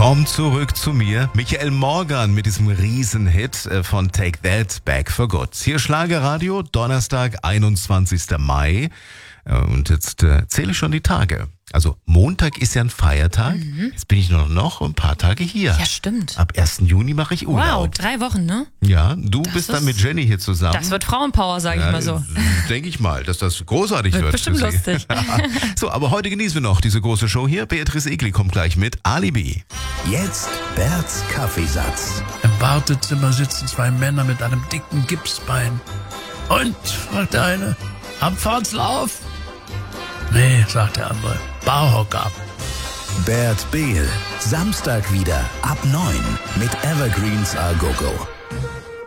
Komm zurück zu mir. Michael Morgan mit diesem Riesenhit von Take That Back for Good. Hier Schlagerradio, Donnerstag, 21. Mai. Und jetzt zähle ich schon die Tage. Also Montag ist ja ein Feiertag. Jetzt bin ich noch ein paar Tage hier. Ja, stimmt. Ab 1. Juni mache ich Urlaub. Wow, 3 Wochen, ne? Ja, du bist dann mit Jenny hier zusammen. Das wird Frauenpower, sage ich mal so. Denke ich mal, dass das großartig wird. Bestimmt für Sie. lustig. So, aber heute genießen wir noch diese große Show hier. Beatrice Egli kommt gleich mit Alibi. Jetzt Berts Kaffeesatz. Im Wartezimmer sitzen 2 Männer mit einem dicken Gipsbein. Und, fragt der eine, Abfahrtslauf? Nee, sagt der andere, Barhocker. Bert Behl. Samstag wieder ab 9 mit Evergreens A Go Go.